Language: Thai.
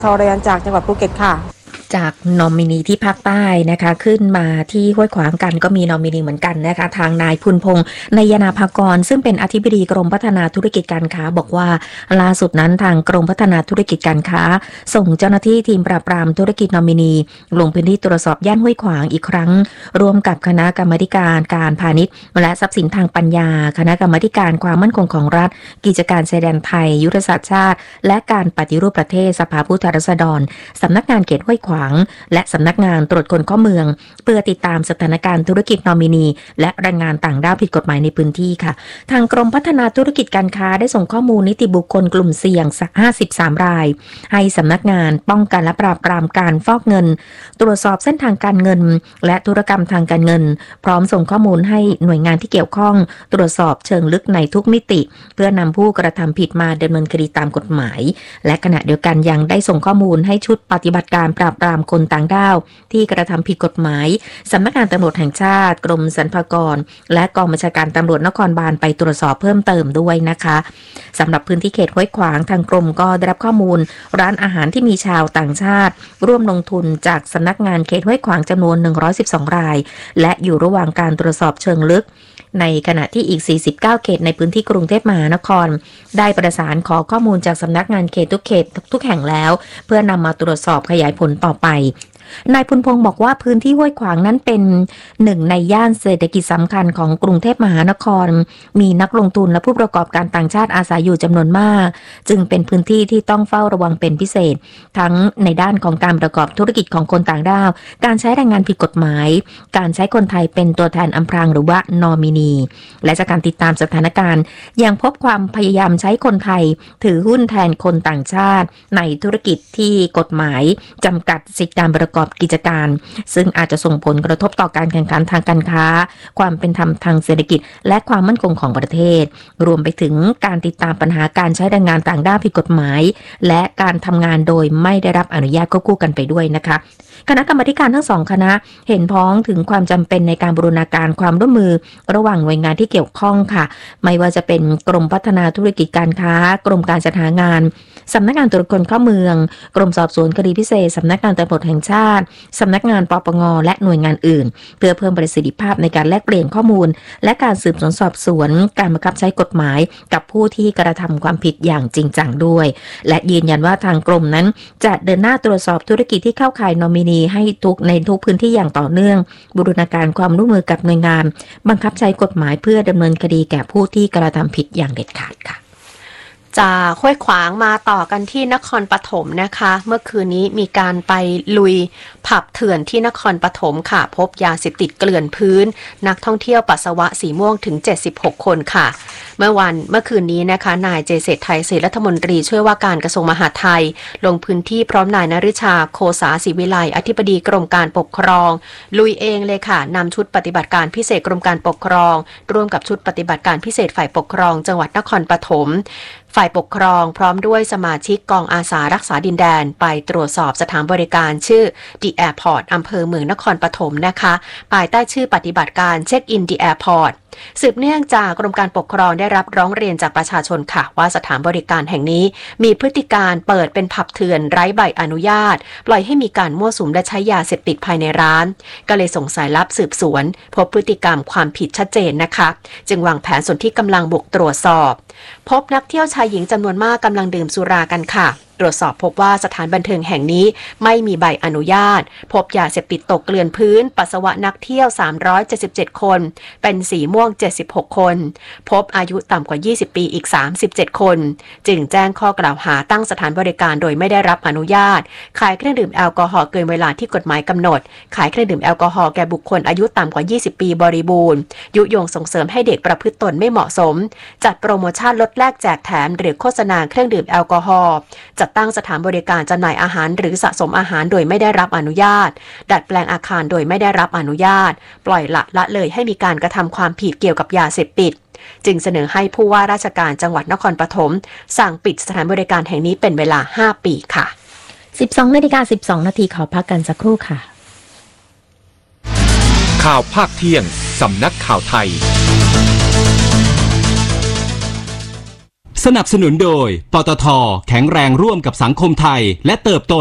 ทรยันจากจังหวัดภูเก็ตค่ะจากนอมินีที่ภาคใต้นะคะขึ้นมาที่ห้วยขวางกันก็มีนอมินีเหมือนกันนะคะทางนายพุนพงษ์นายนาภากรซึ่งเป็นอธิบดีกรมพัฒนาธุรกิจการค้าบอกว่าล่าสุดนั้นทางกรมพัฒนาธุรกิจการค้าส่งเจ้าหน้าที่ทีมปราบปรามธุรกิจนอมินีลงพื้นที่ตรวจสอบย่านห้วยขวางอีกครั้งร่วมกับคณะกรรมาการการพาณิชย์และทรัพย์สินทางปัญญาคณะกรรมาการความมั่นคงของรัฐกิจการชายแดนไทยยุทธศาสตร์ชาติและการปฏิรูปประเทศสภาผู้แทนราษฎรสำนักงานเขตห้วยขวางและสำนักงานตรวจคนเข้าเมืองเพื่อติดตามสถานการณ์ธุรกิจนอมินีและแรงงานต่างด้าวผิดกฎหมายในพื้นที่ค่ะทางกรมพัฒนาธุรกิจการค้าได้ส่งข้อมูลนิติบุคคลกลุ่มเสี่ยง53รายให้สำนักงานป้องกันและปราบปรามการฟอกเงินตรวจสอบเส้นทางการเงินและธุรกรรมทางการเงินพร้อมส่งข้อมูลให้หน่วยงานที่เกี่ยวข้องตรวจสอบเชิงลึกในทุกมิติเพื่อนำผู้กระทำผิดมาดำเนินคดีตามกฎหมายและขณะเดียวกันยังได้ส่งข้อมูลให้ชุดปฏิบัติการปราบปรามคนต่างด้าวที่กระทำผิดกฎหมายสำนักงานตำรวจแห่งชาติกรมสรรพากรและกองบัญชาการตำรวจนครบาลไปตรวจสอบเพิ่มเติมด้วยนะคะสำหรับพื้นที่เขตห้วยขวางทางกรมก็ได้รับข้อมูลร้านอาหารที่มีชาวต่างชาติร่วมลงทุนจากสำนักงานเขตห้วยขวางจำนวน112รายและอยู่ระหว่างการตรวจสอบเชิงลึกในขณะที่อีก49เขตในพื้นที่กรุงเทพมหานครได้ประสานขอข้อมูลจากสำนักงานเขตทุกแห่งแล้วเพื่อนำมาตรวจสอบขยายผลต่อไปนายพุนพงศ์บอกว่าพื้นที่ห้วยขวางนั้นเป็นหนึ่งในย่านเศรษฐกิจสำคัญของกรุงเทพมหานครมีนักลงทุนและผู้ประกอบการต่างชาติอาศัยอยู่จำนวนมากจึงเป็นพื้นที่ที่ต้องเฝ้าระวังเป็นพิเศษทั้งในด้านของการประกอบธุรกิจของคนต่างด้าวการใช้แรงงานผิดกฎหมายการใช้คนไทยเป็นตัวแทนอำพรางหรือว่านอมินีและจากการติดตามสถานการณ์ยังพบความพยายามใช้คนไทยถือหุ้นแทนคนต่างชาติในธุรกิจที่กฎหมายจำกัดสิทธิการประกอบกิจการซึ่งอาจจะส่งผลกระทบต่อการแข่งขันทางการค้าความเป็นธรรมทางเศรษฐกิจและความมั่นคงของประเทศรวมไปถึงการติดตามปัญหาการใช้แรงงานต่างด้าวผิดกฎหมายและการทำงานโดยไม่ได้รับอนุญาตควบคู่กันไปด้วยนะคะคณะกรรมาการทั้งสองคณะเห็นพ้องถึงความจำเป็นในการบูรณาการความร่วมมือระหว่างหน่วยงานที่เกี่ยวข้องค่ะไม่ว่าจะเป็นกรมพัฒนาธุรกิจการค้ากรมการจัดหางานสำนักงานตรวจคนเข้าเมืองกรมสอบสวนคดีพิเศษสำนักงานตำรวจแห่งชาติสำนักงานปปงและหน่วยงานอื่นเพื่อเพิ่มประสิทธิภาพในการแลกเปลี่ยนข้อมูลและการสืบสวนสอบสวนการบังคับใช้กฎหมายกับผู้ที่กระทำความผิดอย่างจริงจังด้วยและยืนยันว่าทางกรมนั้นจะเดินหน้าตรวจสอบธุรกิจที่เข้าข่ายนอมินีให้ในทุกพื้นที่อย่างต่อเนื่องบูรณาการความร่วมมือกับหน่วยงานบังคับใช้กฎหมายเพื่อดำเนินคดีแก่ผู้ที่กระทำผิดอย่างเด็ดขาดค่ะจากห้วยขวางมาต่อกันที่นครปฐมนะคะเมื่อคืนนี้มีการไปลุยผับเถื่อนที่นครปฐมค่ะพบยาเสพติดเกลื่อนพื้นนักท่องเที่ยวปัสสาวะสีม่วงถึง76คนค่ะเมื่อคืนนี้นะคะนายเจเศรษฐ์ไทยเศรษฐรัฐมนตรีช่วยว่าการกระทรวงมหาดไทยลงพื้นที่พร้อมนายนฤชาโคสาศรีวิไลอธิบดีกรมการปกครองลุยเองเลยค่ะนำชุดปฏิบัติการพิเศษกรมการปกครองร่วมกับชุดปฏิบัติการพิเศษฝ่ายปกครองจังหวัดนครปฐมฝ่ายปกครองพร้อมด้วยสมาชิกกองอาสารักษาดินแดนไปตรวจสอบสถานบริการชื่อ The Airport อำเภอเมืองนครปฐมนะคะภายใต้ชื่อปฏิบัติการเช็คอิน The Airport สืบเนื่องจากกรมการปกครองได้รับร้องเรียนจากประชาชนค่ะว่าสถานบริการแห่งนี้มีพฤติการเปิดเป็นผับเถื่อนไร้ใบอนุญาตปล่อยให้มีการมั่วสุมและใช้ยาเสพติดภายในร้านก็เลยส่งสายลับสืบสวนพบพฤติกรรมความผิดชัดเจนนะคะจึงวางแผนส่วนที่กำลังบุกตรวจสอบพบนักเที่ยวชายหญิงจำนวนมากกำลังดื่มสุรากันค่ะตรวจสอบพบว่าสถานบันเทิงแห่งนี้ไม่มีใบอนุญาตพบยาเสพติดตกเกลื่อนพื้นปัสสาวะนักเที่ยว377คนเป็นสีม่วง76คนพบอายุต่ำกว่า20ปีอีก37คนจึงแจ้งข้อกล่าวหาตั้งสถานบริการโดยไม่ได้รับอนุญาตขายเครื่องดื่มแอลกอฮอล์เกินเวลาที่กฎหมายกำหนดขายเครื่องดื่มแอลกอฮอล์แก่บุคคลอายุต่ำกว่า20ปีบริบูรณ์ยุยงส่งเสริมให้เด็กประพฤติตนไม่เหมาะสมจัดโปรโมชั่นลดแลกแจกแถมหรือโฆษณาเครื่องดื่มแอลกอฮอล์จัดตั้งสถานบริการจำหน่ายอาหารหรือสะสมอาหารโดยไม่ได้รับอนุญาตดัดแปลงอาคารโดยไม่ได้รับอนุญาตปล่อยละเลยให้มีการกระทำความผิดเกี่ยวกับยาเสพติดจึงเสนอให้ผู้ว่าราชการจังหวัดนครปฐมสั่งปิดสถานบริการแห่งนี้เป็นเวลา5ปีค่ะ 12:12 นาทีขอพักกันสักครู่ค่ะข่าวภาคเที่ยงสำนักข่าวไทยสนับสนุนโดยปตท.แข็งแรงร่วมกับสังคมไทยและเติบโต